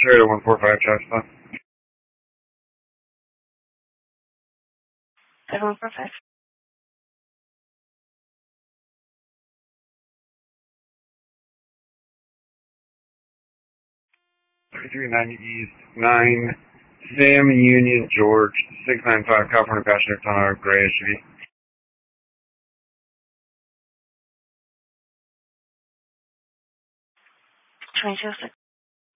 Sure, 145 Chestnut. 145. 3390 East, 9 Sam Union George, 695 California Passenger Tunnel, gray SUV. 2206.